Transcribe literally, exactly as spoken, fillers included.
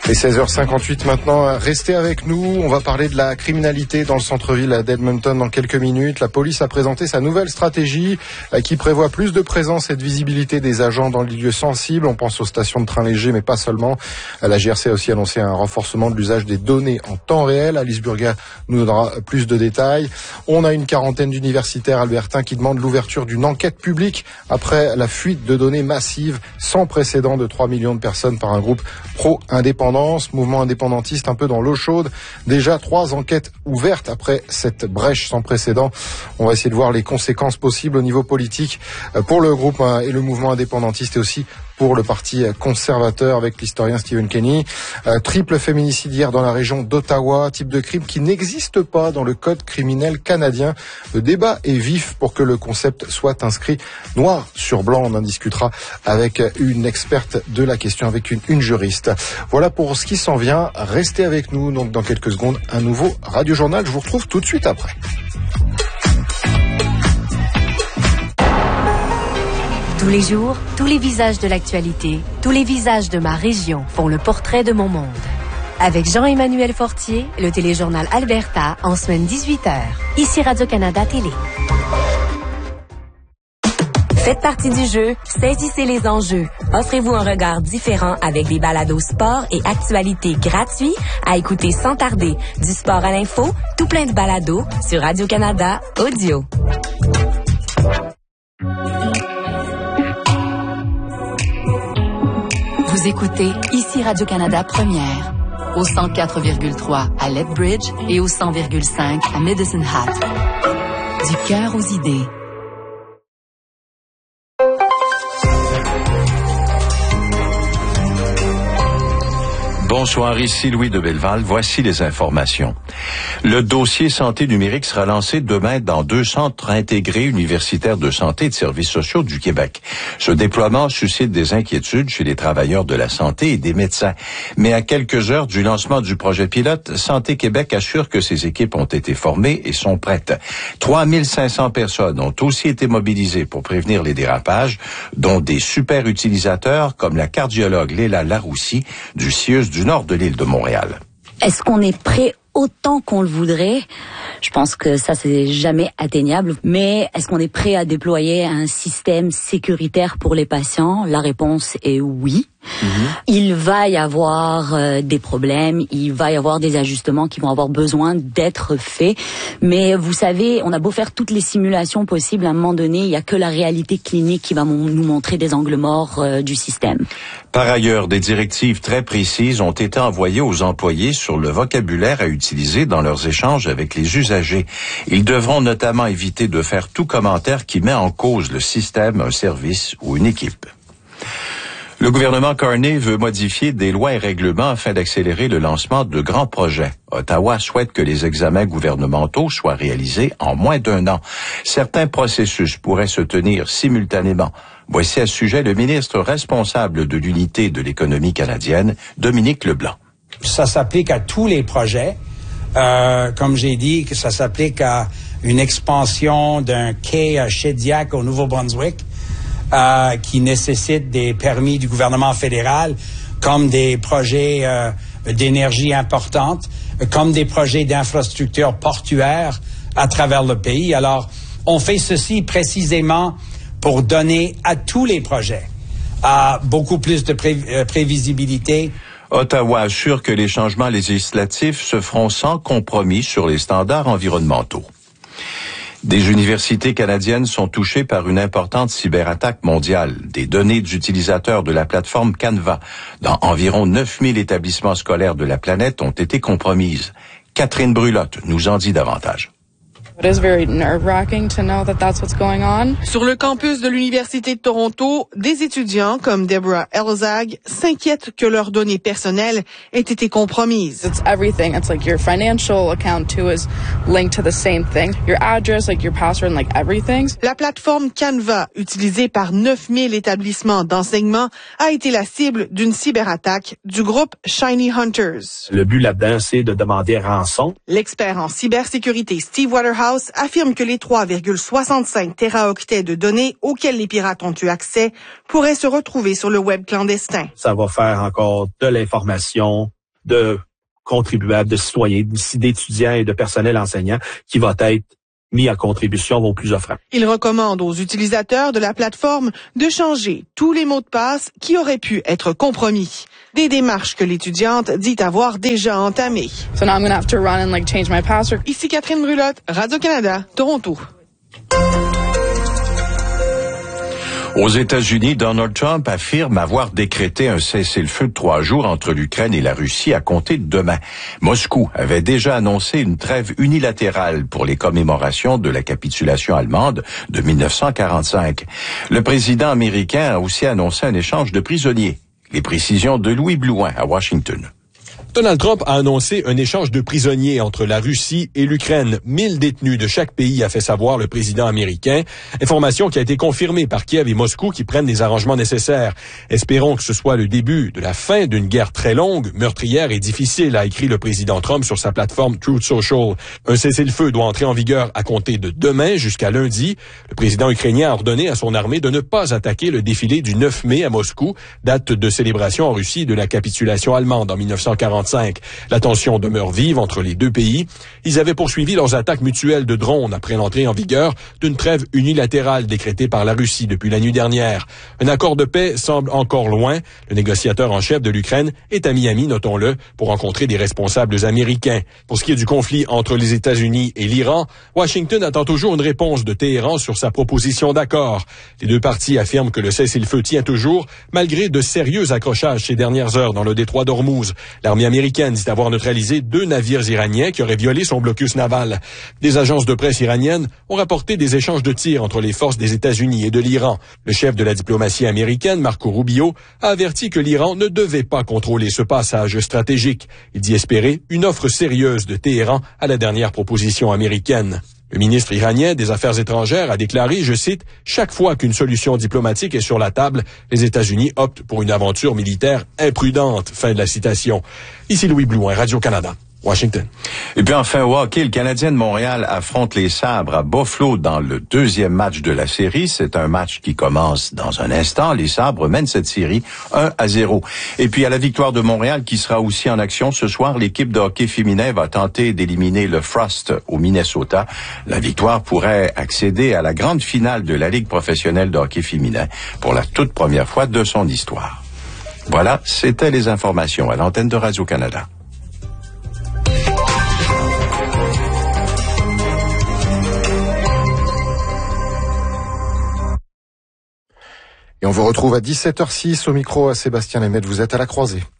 Et seize heures cinquante-huit maintenant, restez avec nous, on va parler de la criminalité dans le centre-ville d'Edmonton dans quelques minutes. La police a présenté sa nouvelle stratégie qui prévoit plus de présence et de visibilité des agents dans les lieux sensibles. On pense aux stations de train léger, mais pas seulement. La G R C a aussi annoncé un renforcement de l'usage des données en temps réel. Alice Burga nous donnera plus de détails. On a une quarantaine d'universitaires albertains qui demandent l'ouverture d'une enquête publique après la fuite de données massive sans précédent de trois millions de personnes par un groupe pro-indépendant. Mouvement indépendantiste un peu dans l'eau chaude. Déjà trois enquêtes ouvertes après cette brèche sans précédent. On va essayer de voir les conséquences possibles au niveau politique pour le groupe et le mouvement indépendantiste et aussi pour le parti conservateur avec l'historien Stephen Kenny. Euh, triple féminicide hier dans la région d'Ottawa, type de crime qui n'existe pas dans le code criminel canadien. Le débat est vif pour que le concept soit inscrit noir sur blanc. On en discutera avec une experte de la question, avec une, une juriste. Voilà pour ce qui s'en vient. Restez avec nous. Donc dans quelques secondes, un nouveau Radio Journal. Je vous retrouve tout de suite après. Tous les jours, tous les visages de l'actualité, tous les visages de ma région font le portrait de mon monde. Avec Jean-Emmanuel Fortier, le téléjournal Alberta, en semaine dix-huit heures. Ici Radio-Canada Télé. Faites partie du jeu, saisissez les enjeux. Offrez-vous un regard différent avec des balados sport et actualités gratuits à écouter sans tarder. Du sport à l'info, tout plein de balados sur Radio-Canada Audio. Vous écoutez ici Radio-Canada Première, au cent quatre virgule trois à Lethbridge et au cent virgule cinq à Medicine Hat. Du cœur aux idées. Bonsoir, ici Louis de Belleval. Voici les informations. Le dossier santé numérique sera lancé demain dans deux centres intégrés universitaires de santé et de services sociaux du Québec. Ce déploiement suscite des inquiétudes chez les travailleurs de la santé et des médecins. Mais à quelques heures du lancement du projet pilote, Santé Québec assure que ses équipes ont été formées et sont prêtes. trois mille cinq cents personnes ont aussi été mobilisées pour prévenir les dérapages, dont des super utilisateurs comme la cardiologue Léla Laroussi du C I U S du nord de l'île de Montréal. Est-ce qu'on est prêt autant qu'on le voudrait? Je pense que ça, c'est jamais atteignable. Mais est-ce qu'on est prêt à déployer un système sécuritaire pour les patients? La réponse est oui. Mmh. Il va y avoir euh, des problèmes, il va y avoir des ajustements qui vont avoir besoin d'être faits. Mais vous savez, on a beau faire toutes les simulations possibles, à un moment donné, il n'y a que la réalité clinique qui va m- nous montrer des angles morts euh, du système. Par ailleurs, des directives très précises ont été envoyées aux employés sur le vocabulaire à utiliser dans leurs échanges avec les usagers. Ils devront notamment éviter de faire tout commentaire qui met en cause le système, un service ou une équipe. Le gouvernement Carney veut modifier des lois et règlements afin d'accélérer le lancement de grands projets. Ottawa souhaite que les examens gouvernementaux soient réalisés en moins d'un an. Certains processus pourraient se tenir simultanément. Voici à ce sujet le ministre responsable de l'unité de l'économie canadienne, Dominique Leblanc. Ça s'applique à tous les projets. Euh, comme j'ai dit, que ça s'applique à une expansion d'un quai à Shediac au Nouveau-Brunswick. Euh, qui nécessitent des permis du gouvernement fédéral, comme des projets euh, d'énergie importantes, comme des projets d'infrastructures portuaires à travers le pays. Alors, on fait ceci précisément pour donner à tous les projets euh, beaucoup plus de pré- euh, prévisibilité. Ottawa assure que les changements législatifs se feront sans compromis sur les standards environnementaux. Des universités canadiennes sont touchées par une importante cyberattaque mondiale. Des données d'utilisateurs de la plateforme Canva dans environ neuf mille établissements scolaires de la planète ont été compromises. Catherine Brulotte nous en dit davantage. It is very nerve-wracking to know that that's what's going on. Sur le campus de l'Université de Toronto, des étudiants comme Deborah Elzag s'inquiètent que leurs données personnelles aient été compromises. It's everything. It's like your financial account too is linked to the same thing. Your address, like your password, and like everything. La plateforme Canva, utilisée par neuf mille établissements d'enseignement, a été la cible d'une cyberattaque du groupe Shiny Hunters. Le but là-dedans, c'est de demander rançon. L'expert en cybersécurité Steve Waterhouse affirme que les trois virgule soixante-cinq téraoctets de données auxquels les pirates ont eu accès pourraient se retrouver sur le web clandestin. Ça va faire encore de l'information de contribuables, de citoyens, d'étudiants et de personnel enseignant qui va être mis à contribution aux plus offrants. Il recommande aux utilisateurs de la plateforme de changer tous les mots de passe qui auraient pu être compromis. Des démarches que l'étudiante dit avoir déjà entamées. So now I'm going to have to run and like change my password. Ici Catherine Brulotte, Radio-Canada, Toronto. Aux États-Unis, Donald Trump affirme avoir décrété un cessez-le-feu de trois jours entre l'Ukraine et la Russie à compter de demain. Moscou avait déjà annoncé une trêve unilatérale pour les commémorations de la capitulation allemande de mille neuf cent quarante-cinq. Le président américain a aussi annoncé un échange de prisonniers. Les précisions de Louis Blouin à Washington. Donald Trump a annoncé un échange de prisonniers entre la Russie et l'Ukraine. Mille détenus de chaque pays, a fait savoir le président américain. Information qui a été confirmée par Kiev et Moscou qui prennent les arrangements nécessaires. Espérons que ce soit le début de la fin d'une guerre très longue, meurtrière et difficile, a écrit le président Trump sur sa plateforme Truth Social. Un cessez-le-feu doit entrer en vigueur à compter de demain jusqu'à lundi. Le président ukrainien a ordonné à son armée de ne pas attaquer le défilé du neuf mai à Moscou, date de célébration en Russie de la capitulation allemande en mille neuf cent quarante-cinq. La tension demeure vive entre les deux pays. Ils avaient poursuivi leurs attaques mutuelles de drones après l'entrée en vigueur d'une trêve unilatérale décrétée par la Russie depuis la nuit dernière. Un accord de paix semble encore loin. Le négociateur en chef de l'Ukraine est à Miami, notons-le, pour rencontrer des responsables américains. Pour ce qui est du conflit entre les États-Unis et l'Iran, Washington attend toujours une réponse de Téhéran sur sa proposition d'accord. Les deux parties affirment que le cessez-le-feu tient toujours, malgré de sérieux accrochages ces dernières heures dans le détroit d'Ormuz. L'armée américaine dit avoir neutralisé deux navires iraniens qui auraient violé son blocus naval. Des agences de presse iraniennes ont rapporté des échanges de tirs entre les forces des États-Unis et de l'Iran. Le chef de la diplomatie américaine, Marco Rubio, a averti que l'Iran ne devait pas contrôler ce passage stratégique. Il dit espérer une offre sérieuse de Téhéran à la dernière proposition américaine. Le ministre iranien des Affaires étrangères a déclaré, je cite, « Chaque fois qu'une solution diplomatique est sur la table, les États-Unis optent pour une aventure militaire imprudente. » Fin de la citation. Ici Louis Blouin, Radio-Canada. Washington. Et puis enfin au hockey, le Canadien de Montréal affronte les Sabres à Buffalo dans le deuxième match de la série. C'est un match qui commence dans un instant. Les Sabres mènent cette série un à zéro. Et puis à la victoire de Montréal qui sera aussi en action ce soir, l'équipe de hockey féminin va tenter d'éliminer le Frost au Minnesota. La victoire pourrait accéder à la grande finale de la Ligue professionnelle de hockey féminin pour la toute première fois de son histoire. Voilà, c'était les informations à l'antenne de Radio-Canada. Et on vous retrouve à dix-sept heures six au micro à Sébastien Lemaitre. Vous êtes à la croisée.